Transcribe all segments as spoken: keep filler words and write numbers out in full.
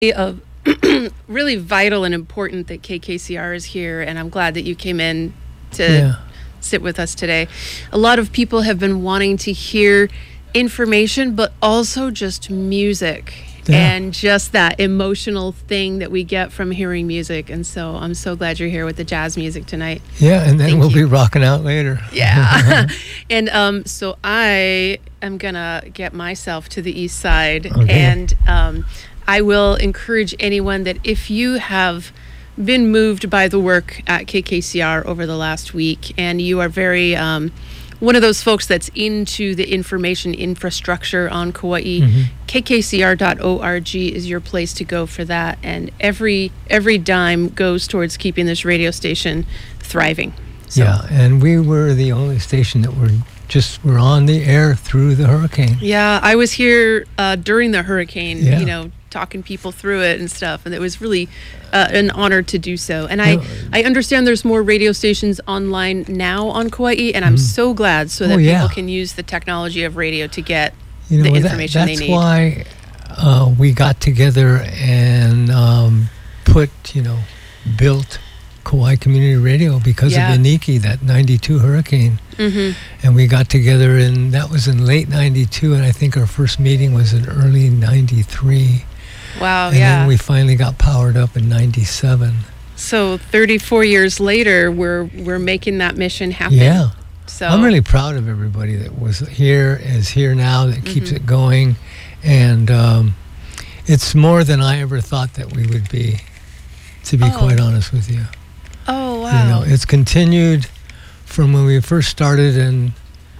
of really vital and important that K K C R is here, and I'm glad that you came in to Yeah. sit with us today. A lot of people have been wanting to hear information, but also just music. Yeah. And just that emotional thing that we get from hearing music. And so I'm so glad you're here with the jazz music tonight. Yeah, and then Thank we'll you. be rocking out later. Yeah. And um, so I am going to get myself to the east side. Okay. And um, I will encourage anyone that if you have been moved by the work at K K C R over the last week and you are very... Um, one of those folks that's into the information infrastructure on Kauai, Mhm. K K C R dot org is your place to go for that. And every every dime goes towards keeping this radio station thriving. So, Yeah, and we were the only station that were just were on the air through the hurricane. yeah, I was here uh, during the hurricane, Yeah. you know, talking people through it and stuff. And it was really uh, an honor to do so. And I, Yeah. I understand there's more radio stations online now on Kauai, and I'm so glad so that Oh, yeah. people can use the technology of radio to get You know, the that- information they that's need. why uh, we got together and um, put, you know, built Kauai Community Radio because Yeah. of Iniki, that ninety-two hurricane. Mm-hmm. And we got together, and that was in late ninety-two, and I think our first meeting was in early ninety-three. Wow, and yeah. then we finally got powered up in ninety-seven. So thirty-four years later, we're we're making that mission happen. Yeah. So I'm really proud of everybody that was here, is here now, that keeps Mhm. it going. And um, it's more than I ever thought that we would be, to be Oh. quite honest with you. Oh wow. You know, it's continued from when we first started and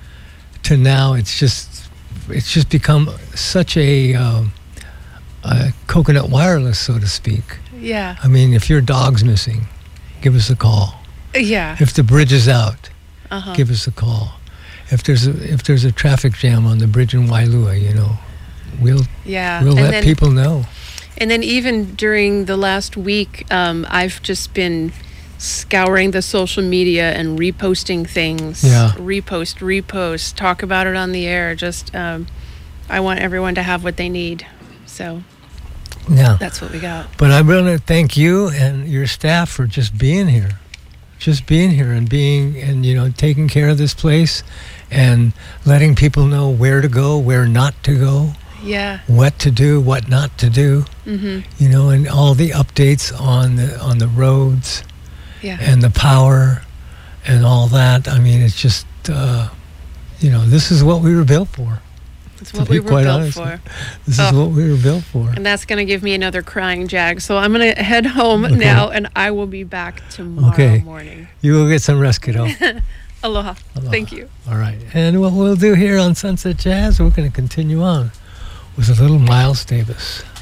to now. It's just, it's just become such a, um, a coconut wireless, so to speak. yeah. I mean, if your dog's missing, give us a call. Yeah. If the bridge is out, Uh-huh. give us a call. If there's a if there's a traffic jam on the bridge in Wailua, you know, we'll yeah. we'll and let then, people know. And then even during the last week, um, I've just been scouring the social media and reposting things. Yeah. Repost, repost, talk about it on the air. Just um, I want everyone to have what they need. So Yeah. that's what we got. But I want to thank you and your staff for just being here, just being here and being and you know taking care of this place, and letting people know where to go, where not to go, Yeah. what to do, what not to do. Mm-hmm. You know, and all the updates on the on the roads Yeah. and the power and all that. I mean, it's just uh, you know, this is what we were built for. That's to what be we were quite built honest. for. This is Oh. what we were built for. And that's going to give me another crying jag. So I'm going to head home Okay. now, and I will be back tomorrow Okay. morning. You will get some rest, kiddo. Aloha. Aloha. Thank you. All right. And what we'll do here on Sunset Jazz, we're going to continue on with a little Miles Davis.